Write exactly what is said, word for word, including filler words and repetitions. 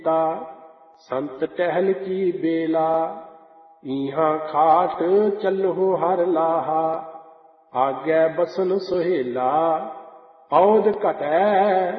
ਕੀਤਾ ਸੰਤ ਟਹਿਲ ਕੀ ਬੇਲਾ ਈਹਾਂ ਖਾਟ ਚੱਲੋ ਹਰ ਲਾਹਾ ਆਗੇ ਬਸਨ ਸੁਹੇਲਾ ਔਦ ਘਟੈ